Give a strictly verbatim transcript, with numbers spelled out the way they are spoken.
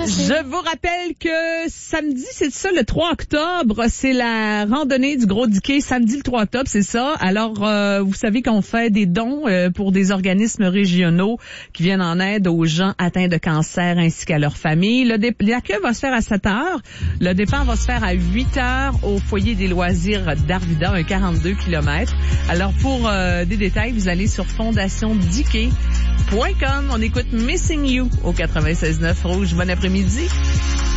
passer? Je vous rappelle que samedi, c'est ça, le trois octobre, c'est la randonnée du Gros Diquet. Samedi, le trois octobre, c'est ça. Alors, euh, vous savez qu'on fait des dons euh, pour des organismes régionaux qui viennent en aide aux gens atteints de cancer ainsi qu'à leurs familles. Le dé- l'accueil va se faire à sept heures. Le départ va se faire à huit heures au foyer des loisirs d'Arvida, un quarante-deux kilomètres. Alors, pour euh, des détails, vous allez sur fondation diquet point com. On écoute Missing You au quatre-vingt-seize neuf Rouge. Bon après-midi.